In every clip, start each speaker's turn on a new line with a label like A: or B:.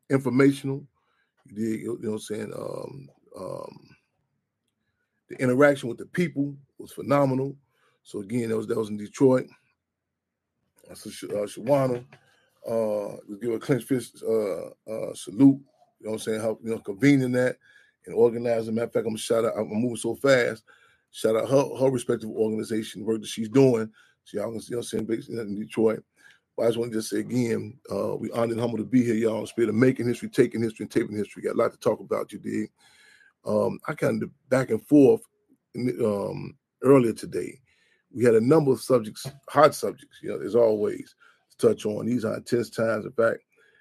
A: informational. You know what I'm saying? The interaction with the people was phenomenal. So again, that was in Detroit. So Shawana, give a clenched fist salute. You know what I'm saying? Help, convening that and organizing. Matter of fact, I'm gonna shout out. I'm moving so fast. Shout out her respective organization, work that she's doing. So y'all can see, based in Detroit. But I just want to just say again, we honored and humbled to be here, y'all. In spirit of making history, taking history, and taping history. Got a lot to talk about, you dig? I kind of back and forth earlier today. We had a number of subjects, hot subjects, as always, to touch on. These are intense times. In fact,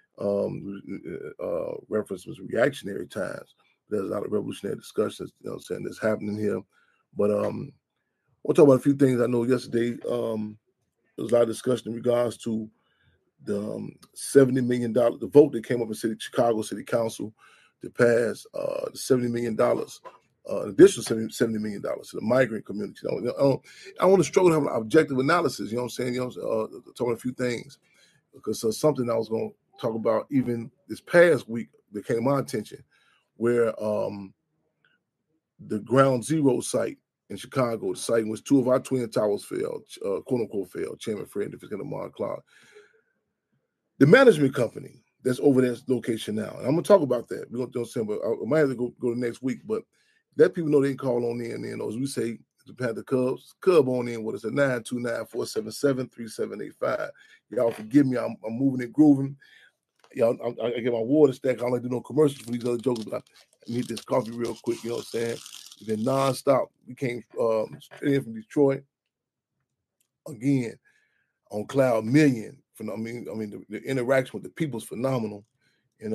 A: reference was reactionary times. There's a lot of revolutionary discussions, that's happening here. But we'll talk about a few things. I know yesterday there was a lot of discussion in regards to the $70 million, the vote that came up in Chicago City Council to pass the $70 million, additional $70 million to the migrant community. I want to struggle to have an objective analysis, you know what I'm saying? Talking a few things, because something I was going to talk about even this past week that came to my attention, where the Ground Zero site in Chicago, the site in which two of our twin towers failed, quote unquote failed, Chairman Fred and Defense Mark Clark. The management company that's over that location now, and I'm gonna talk about that. We're gonna do something, but I might have to go to next week. But let people know they can call on in. As we say, to Panther Cub on in. What is it? 929-477-3785. Y'all forgive me. I'm moving and grooving. Y'all, I get my water stack. I don't like to do no commercials for these other jokers, but I need this coffee real quick. You know what I'm saying? It's been nonstop. We came straight in from Detroit again on Cloud Million. The interaction with the people is phenomenal. And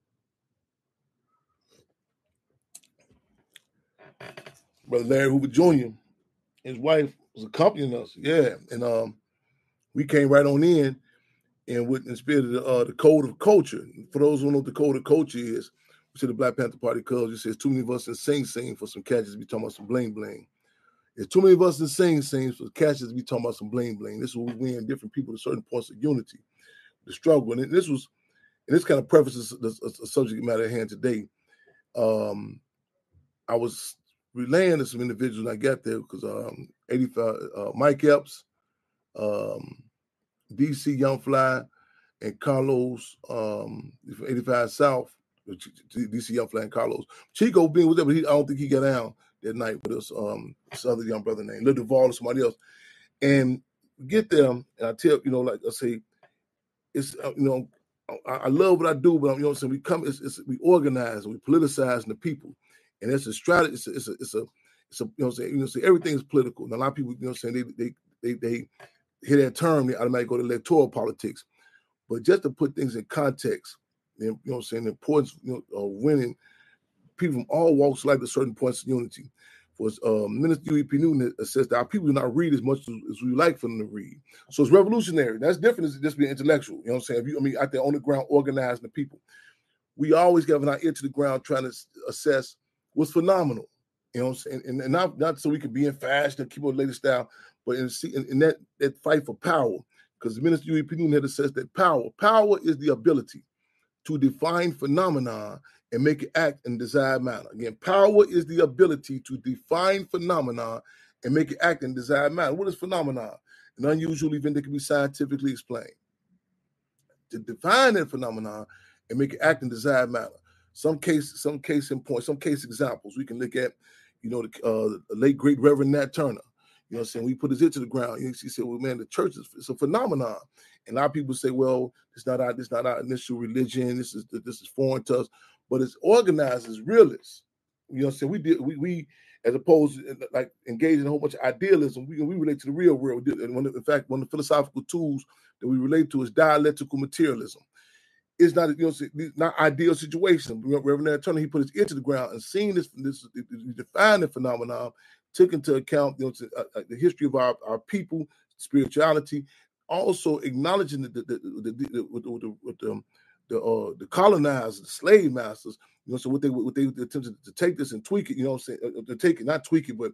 A: Brother Larry Hoover Jr., his wife was accompanying us. Yeah. And we came right on in and with in spirit of the code of culture. For those who don't know what the code of culture is, we see the Black Panther Party Cubs. You say too many of us in sing for some catches to be talking about some bling. There's too many of us in sing for catches to be talking about some bling. This is where we win different people to certain points of unity. The struggle. And this kind of prefaces the subject matter at hand today. I was relaying to some individuals when I got there because 85 Mike Epps, DC Young Fly, and Carlos from 85 South, DC Young Fly and Carlos. Chico being with them, but I don't think he got down that night with us. This other young brother named Lil Duval or somebody else. And we get there, and I tell, like I say, it's, I love what I do, but we organize and we politicize the people. And it's a strategy. It's everything is political. And a lot of people, they hear that term, they automatically go to electoral politics. But just to put things in context, the importance of winning people from all walks of life to certain points of unity. For Minister U.E.P. Newton says that our people do not read as much as we like for them to read. So it's revolutionary. That's different than just being intellectual. You know what I'm saying? Out there on the ground organizing the people. We always have our ear to the ground trying to assess what's phenomenal. You know what I'm saying? And not so we can be in fashion and keep on the latest style, but in that fight for power. Because Minister U.E.P. Newton had assessed that power is the ability to define phenomena and make it act in desired manner. Again, power is the ability to define phenomena and make it act in desired manner. What is phenomena? An unusual event that can be scientifically explained. To define that phenomena and make it act in desired manner. Some case examples we can look at. The late great Reverend Nat Turner. You know what I'm saying? We put his ear to the ground. He said, "Well, man, the church is a phenomenon." And a lot of people say, "Well, it's not our initial religion. This is foreign to us." But it's organized as realists. You know what I'm saying? We as opposed to like engaging in a whole bunch of idealism, we relate to the real world. And one of the philosophical tools that we relate to is dialectical materialism. It's not, not ideal situation. Reverend Nat Turner, he put his ear to the ground and seeing this defined the phenomenon, took into account the history of our people, spirituality, also acknowledging the colonizers, the slave masters. So what they attempted to take this and tweak it. You know what I'm saying? To take it, not tweak it, but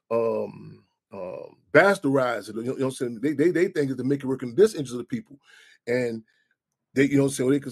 A: bastardize it. You know what I'm saying? They think it's to make it work in this interest of the people, and they, they could